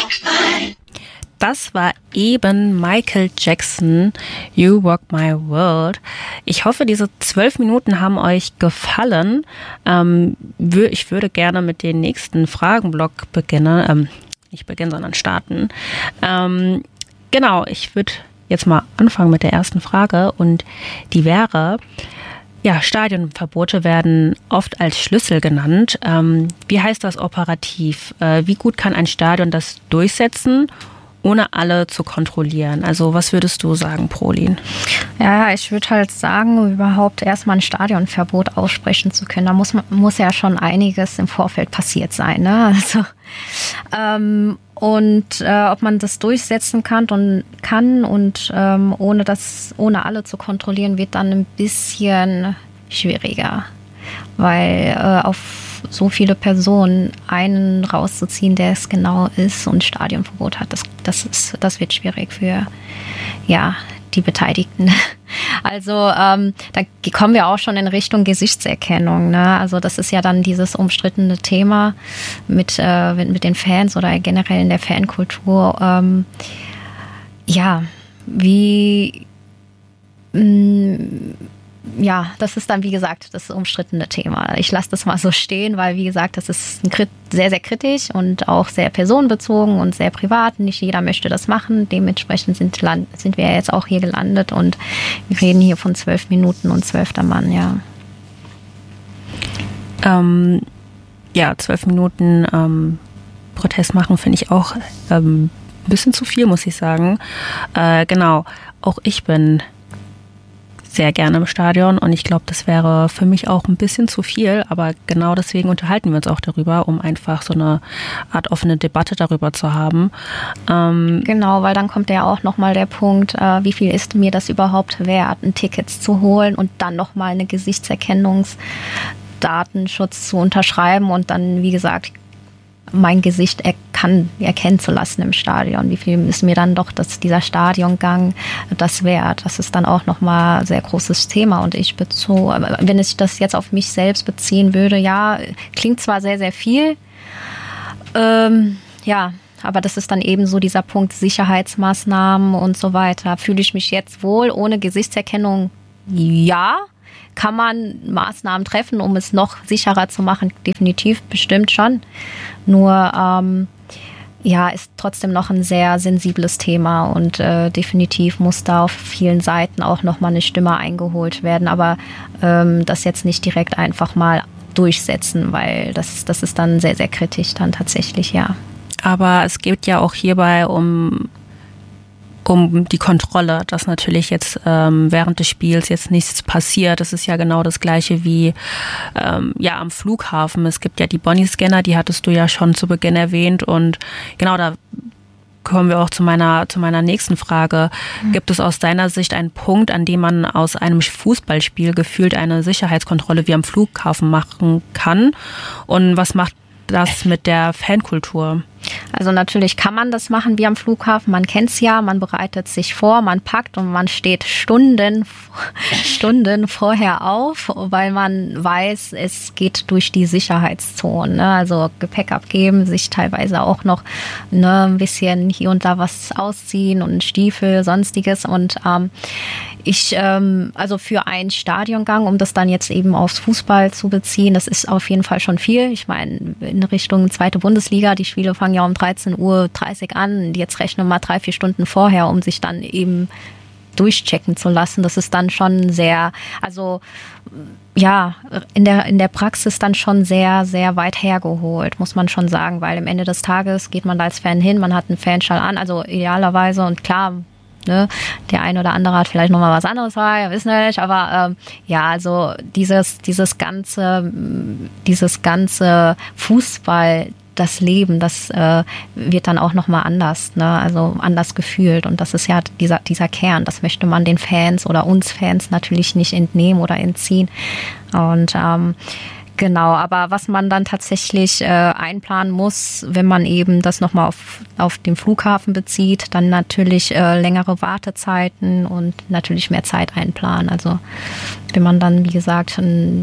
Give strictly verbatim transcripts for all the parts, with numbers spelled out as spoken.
Das war eben Michael Jackson, You Rock My World. Ich hoffe, diese zwölf Minuten haben euch gefallen. Ähm, ich würde gerne mit dem nächsten Fragenblock beginnen. Ähm, nicht beginnen, sondern starten. Ähm, genau, ich würde jetzt mal anfangen mit der ersten Frage. Und die wäre, ja, Stadionverbote werden oft als Schlüssel genannt. Ähm, wie heißt das operativ? Äh, wie gut kann ein Stadion das durchsetzen, ohne alle zu kontrollieren? Also was würdest du sagen, Prolin? Ja, ich würde halt sagen, um überhaupt erstmal ein Stadionverbot aussprechen zu können, da muss, man, muss ja schon einiges im Vorfeld passiert sein. Ne? Also, ähm, und äh, ob man das durchsetzen kann und, kann und ähm, ohne, das, ohne alle zu kontrollieren, wird dann ein bisschen schwieriger. Weil äh, auf so viele Personen einen rauszuziehen, der es genau ist und Stadionverbot hat, das, das, ist, das wird schwierig für ja, die Beteiligten. Also ähm, da kommen wir auch schon in Richtung Gesichtserkennung. Ne? Also das ist ja dann dieses umstrittene Thema mit, äh, mit den Fans oder generell in der Fankultur. Ähm, ja, wie... Mh, Ja, das ist dann, wie gesagt, das umstrittene Thema. Ich lasse das mal so stehen, weil, wie gesagt, das ist ein sehr, sehr kritisch und auch sehr personenbezogen und sehr privat. Nicht jeder möchte das machen. Dementsprechend sind, sind wir jetzt auch hier gelandet und wir reden hier von zwölf Minuten und zwölfter Mann, ja. Ähm, ja, zwölf Minuten ähm, Protest machen finde ich auch ähm, ein bisschen zu viel, muss ich sagen. Äh, genau, auch ich bin sehr gerne im Stadion und ich glaube, das wäre für mich auch ein bisschen zu viel, aber genau deswegen unterhalten wir uns auch darüber, um einfach so eine Art offene Debatte darüber zu haben. Ähm genau, weil dann kommt ja auch nochmal der Punkt, äh, wie viel ist mir das überhaupt wert, ein Ticket zu holen und dann nochmal eine Gesichtserkennungsdatenschutz zu unterschreiben und dann, wie gesagt, mein Gesicht erkan- erkennen zu lassen im Stadion. Wie viel ist mir dann doch das, dieser Stadiongang das wert? Das ist dann auch nochmal ein sehr großes Thema. Und ich bezo- wenn ich das jetzt auf mich selbst beziehen würde, ja, klingt zwar sehr, sehr viel, ähm, ja, aber das ist dann eben so dieser Punkt Sicherheitsmaßnahmen und so weiter. Fühle ich mich jetzt wohl ohne Gesichtserkennung? Ja. Kann man Maßnahmen treffen, um es noch sicherer zu machen? Definitiv, bestimmt schon. Nur, ähm, ja, ist trotzdem noch ein sehr sensibles Thema und äh, definitiv muss da auf vielen Seiten auch nochmal eine Stimme eingeholt werden. Aber ähm, das jetzt nicht direkt einfach mal durchsetzen, weil das, das ist dann sehr, sehr kritisch dann tatsächlich, ja. Aber es geht ja auch hierbei um um die Kontrolle, dass natürlich jetzt ähm, während des Spiels jetzt nichts passiert. Das ist ja genau das Gleiche wie ähm, ja am Flughafen. Es gibt ja die Body-Scanner, die hattest du ja schon zu Beginn erwähnt und genau da kommen wir auch zu meiner zu meiner nächsten Frage. Mhm. Gibt es aus deiner Sicht einen Punkt, an dem man aus einem Fußballspiel gefühlt eine Sicherheitskontrolle wie am Flughafen machen kann? Und was macht das mit der Fankultur? Also natürlich kann man das machen wie am Flughafen. Man kennt es ja, man bereitet sich vor, man packt und man steht Stunden, Stunden vorher auf, weil man weiß, es geht durch die Sicherheitszone. Ne? Also Gepäck abgeben, sich teilweise auch noch ne, ein bisschen hier und da was ausziehen und Stiefel, sonstiges. Und ähm, ich, ähm, also für einen Stadiongang, um das dann jetzt eben aufs Fußball zu beziehen, das ist auf jeden Fall schon viel. Ich meine, in Richtung zweite Bundesliga, die Spiele fangen ja um dreizehn Uhr dreißig an. Jetzt rechnen wir mal drei, vier Stunden vorher, um sich dann eben durchchecken zu lassen. Das ist dann schon sehr, also ja, in der, in der Praxis dann schon sehr, sehr weit hergeholt, muss man schon sagen, weil am Ende des Tages geht man da als Fan hin, man hat einen Fanschal an, also idealerweise und klar, ne, der eine oder andere hat vielleicht nochmal was anderes bei, wir wissen ja nicht, aber ähm, ja, also dieses, dieses ganze, dieses ganze Fußball, das Leben, das äh, wird dann auch nochmal anders, ne? Also anders gefühlt. Und das ist ja dieser, dieser Kern. Das möchte man den Fans oder uns Fans natürlich nicht entnehmen oder entziehen. Und ähm, genau, aber was man dann tatsächlich äh, einplanen muss, wenn man eben das nochmal auf, auf dem Flughafen bezieht, dann natürlich äh, längere Wartezeiten und natürlich mehr Zeit einplanen. Also wenn man dann, wie gesagt, ein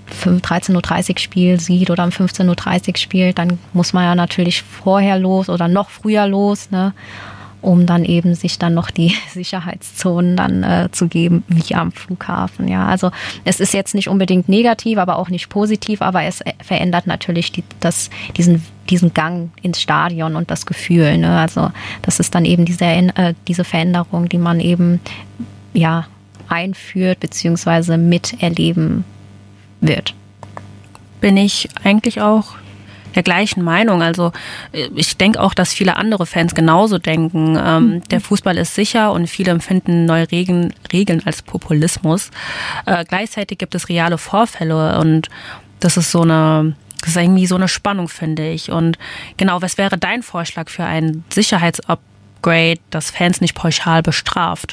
dreizehn Uhr dreißig Spiel sieht oder um fünfzehn Uhr dreißig spielt, dann muss man ja natürlich vorher los oder noch früher los, ne, um dann eben sich dann noch die Sicherheitszonen dann äh, zu geben, wie am Flughafen. Ja, also es ist jetzt nicht unbedingt negativ, aber auch nicht positiv, aber es verändert natürlich die, das, diesen, diesen Gang ins Stadion und das Gefühl. Ne? Also das ist dann eben diese, äh, diese Veränderung, die man eben ja einführt bzw. miterleben wird. Bin ich eigentlich auch der gleichen Meinung. Also ich denke auch, dass viele andere Fans genauso denken. Ähm, mhm. Der Fußball ist sicher und viele empfinden neue Regeln, Regeln als Populismus. Äh, gleichzeitig gibt es reale Vorfälle und das ist so eine, das ist irgendwie so eine Spannung, finde ich. Und genau, was wäre dein Vorschlag für ein Sicherheitsupgrade, das Fans nicht pauschal bestraft?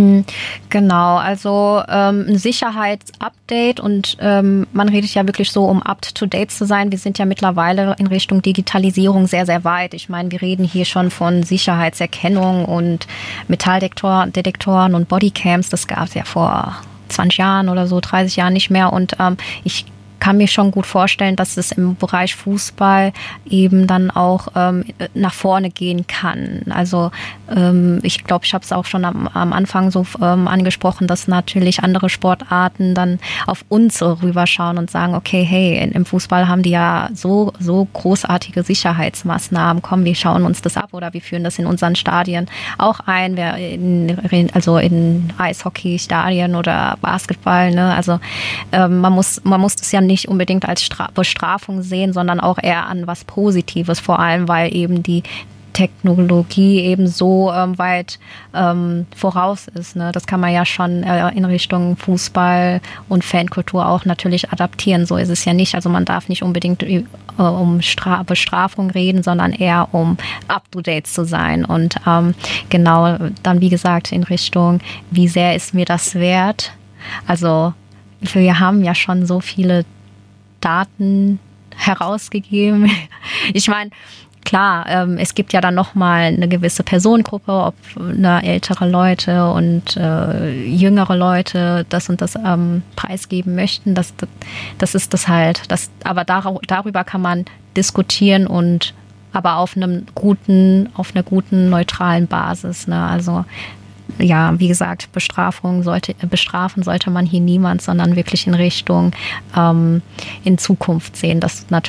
Genau, also ähm, ein Sicherheitsupdate und ähm, man redet ja wirklich so, um up-to-date zu sein. Wir sind ja mittlerweile in Richtung Digitalisierung sehr, sehr weit. Ich meine, wir reden hier schon von Sicherheitserkennung und Metalldetektoren und Bodycams. Das gab es ja vor zwanzig Jahren oder so, dreißig Jahren nicht mehr. Und ähm, ich kann mir schon gut vorstellen, dass es im Bereich Fußball eben dann auch ähm, nach vorne gehen kann. Also ähm, ich glaube, ich habe es auch schon am, am Anfang so ähm, angesprochen, dass natürlich andere Sportarten dann auf uns so rüberschauen und sagen, okay, hey, im Fußball haben die ja so so großartige Sicherheitsmaßnahmen, komm, wir schauen uns das ab oder wir führen das in unseren Stadien auch ein, wir in, also in Eishockey-Stadien oder Basketball, ne? Also ähm, man muss man muss das ja nicht unbedingt als Stra- Bestrafung sehen, sondern auch eher an was Positives, vor allem, weil eben die Technologie eben so ähm, weit ähm, voraus ist. Ne? Das kann man ja schon äh, in Richtung Fußball und Fankultur auch natürlich adaptieren. So ist es ja nicht. Also man darf nicht unbedingt äh, um Stra- Bestrafung reden, sondern eher um up-to-date zu sein. Und ähm, genau dann, wie gesagt, in Richtung, wie sehr ist mir das wert? Also wir haben ja schon so viele Daten herausgegeben. Ich meine, klar, ähm, es gibt ja dann nochmal eine gewisse Personengruppe, ob ne, ältere Leute und äh, jüngere Leute das und das ähm, preisgeben möchten. Das, das ist das halt. Das, aber dar- darüber kann man diskutieren und aber auf einem guten, auf einer guten, neutralen Basis. Ne? Also ja, wie gesagt, Bestrafung sollte, bestrafen sollte man hier niemand, sondern wirklich in Richtung ähm, in Zukunft sehen, dass natürlich